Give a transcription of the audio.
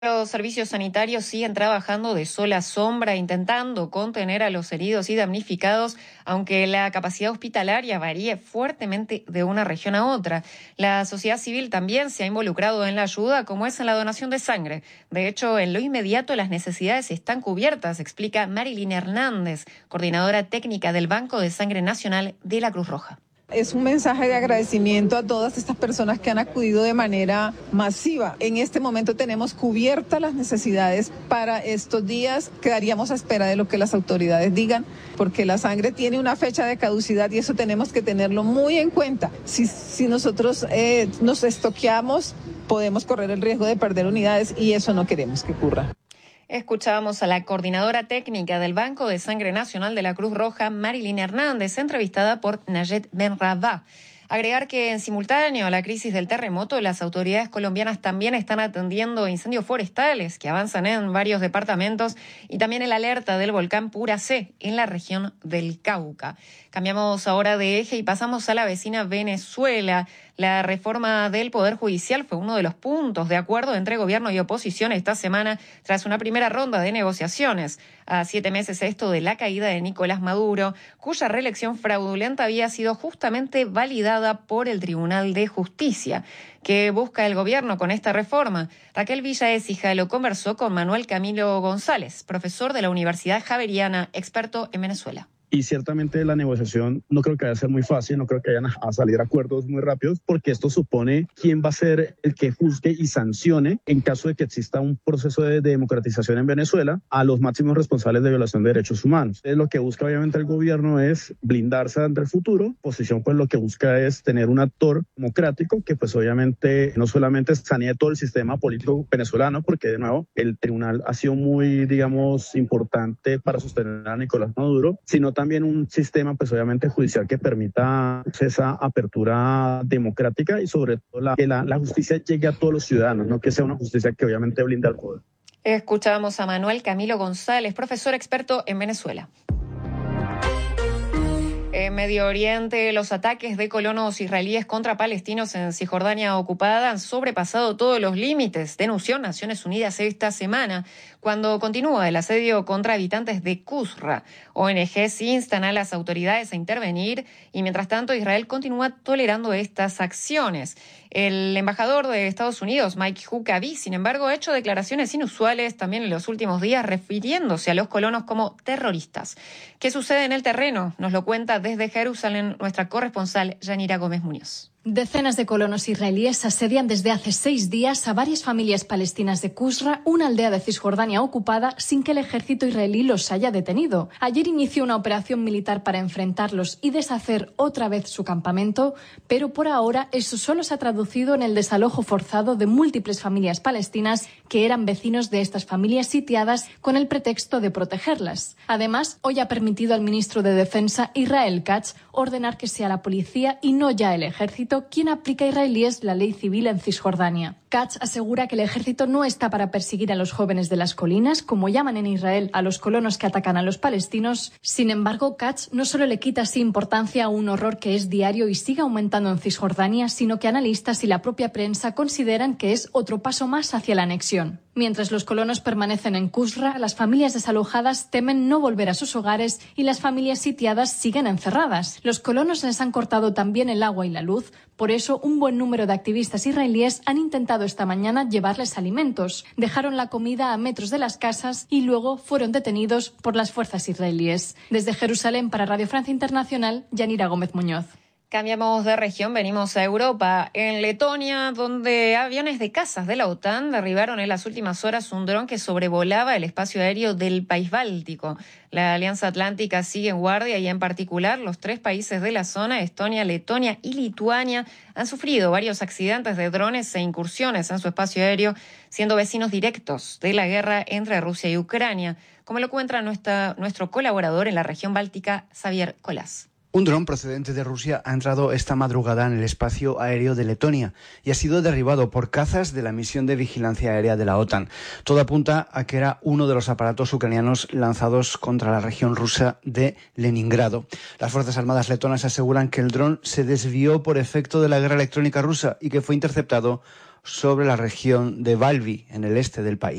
Los servicios sanitarios siguen trabajando de sol a sombra, intentando contener a los heridos y damnificados, aunque la capacidad hospitalaria varíe fuertemente de una región a otra. La sociedad civil también se ha involucrado en la ayuda, como es en la donación de sangre. De hecho, en lo inmediato las necesidades están cubiertas, explica Marilyn Hernández, coordinadora técnica del Banco de Sangre Nacional de la Cruz Roja. Es un mensaje de agradecimiento a todas estas personas que han acudido de manera masiva. En este momento tenemos cubiertas las necesidades para estos días. Quedaríamos a espera de lo que las autoridades digan, porque la sangre tiene una fecha de caducidad y eso tenemos que tenerlo muy en cuenta. Si nosotros nos estoqueamos, podemos correr el riesgo de perder unidades y eso no queremos que ocurra. Escuchábamos a la coordinadora técnica del Banco de Sangre Nacional de la Cruz Roja, Marilyn Hernández, entrevistada por Nayet Benrabah. Agregar que en simultáneo a la crisis del terremoto, las autoridades colombianas también están atendiendo incendios forestales que avanzan en varios departamentos y también el alerta del volcán Puracé en la región del Cauca. Cambiamos ahora de eje y pasamos a la vecina Venezuela. La reforma del Poder Judicial fue uno de los puntos de acuerdo entre gobierno y oposición esta semana tras una primera ronda de negociaciones. A 7 meses esto de la caída de Nicolás Maduro, cuya reelección fraudulenta había sido justamente validada por el Tribunal de Justicia. ¿Qué busca el gobierno con esta reforma? Raquel Villa Écija lo conversó con Manuel Camilo González, profesor de la Universidad Javeriana, experto en Venezuela. Y ciertamente la negociación no creo que vaya a ser muy fácil, no creo que vayan a salir acuerdos muy rápidos, porque esto supone quién va a ser el que juzgue y sancione en caso de que exista un proceso de democratización en Venezuela a los máximos responsables de violación de derechos humanos. Lo que busca obviamente el gobierno es blindarse ante el futuro, oposición pues lo que busca es tener un actor democrático que pues obviamente no solamente sanee todo el sistema político venezolano, porque de nuevo el tribunal ha sido muy, digamos, importante para sostener a Nicolás Maduro, sino también un sistema, pues obviamente judicial que permita esa apertura democrática y sobre todo que la justicia llegue a todos los ciudadanos, no que sea una justicia que obviamente blinda al poder. Escuchábamos a Manuel Camilo González, profesor experto en Venezuela. En Medio Oriente, los ataques de colonos israelíes contra palestinos en Cisjordania ocupada han sobrepasado todos los límites, denunció Naciones Unidas esta semana, cuando continúa el asedio contra habitantes de Qusra. ONGs instan a las autoridades a intervenir y, mientras tanto, Israel continúa tolerando estas acciones. El embajador de Estados Unidos, Mike Huckabee, sin embargo, ha hecho declaraciones inusuales también en los últimos días, refiriéndose a los colonos como terroristas. ¿Qué sucede en el terreno? Nos lo cuenta desde Jerusalén nuestra corresponsal Yanira Gómez Muñoz. Decenas de colonos israelíes asedian desde hace 6 días a varias familias palestinas de Qusra, una aldea de Cisjordania ocupada, sin que el ejército israelí los haya detenido. Ayer inició una operación militar para enfrentarlos y deshacer otra vez su campamento, pero por ahora eso solo se ha traducido en el desalojo forzado de múltiples familias palestinas que eran vecinos de estas familias sitiadas con el pretexto de protegerlas. Además, hoy ha permitido al ministro de Defensa, Israel Katz, ordenar que sea la policía y no ya el ejército quien aplica a israelíes la ley civil en Cisjordania. Katz asegura que el ejército no está para perseguir a los jóvenes de las colinas, como llaman en Israel a los colonos que atacan a los palestinos. Sin embargo, Katz no solo le quita así importancia a un horror que es diario y sigue aumentando en Cisjordania, sino que analistas y la propia prensa consideran que es otro paso más hacia la anexión. Mientras los colonos permanecen en Qusra, las familias desalojadas temen no volver a sus hogares y las familias sitiadas siguen encerradas. Los colonos les han cortado también el agua y la luz. Por eso, un buen número de activistas israelíes han intentado esta mañana llevarles alimentos. Dejaron la comida a metros de las casas y luego fueron detenidos por las fuerzas israelíes. Desde Jerusalén para Radio Francia Internacional, Yanira Gómez Muñoz. Cambiamos de región, venimos a Europa. En Letonia, donde aviones de cazas de la OTAN derribaron en las últimas horas un dron que sobrevolaba el espacio aéreo del país báltico. La Alianza Atlántica sigue en guardia y, en particular, los 3 países de la zona, Estonia, Letonia y Lituania, han sufrido varios accidentes de drones e incursiones en su espacio aéreo, siendo vecinos directos de la guerra entre Rusia y Ucrania, como lo cuenta nuestro colaborador en la región báltica, Xavier Colás. Un dron procedente de Rusia ha entrado esta madrugada en el espacio aéreo de Letonia y ha sido derribado por cazas de la misión de vigilancia aérea de la OTAN. Todo apunta a que era uno de los aparatos ucranianos lanzados contra la región rusa de Leningrado. Las Fuerzas Armadas letonas aseguran que el dron se desvió por efecto de la guerra electrónica rusa y que fue interceptado sobre la región de Valby, en el este del país.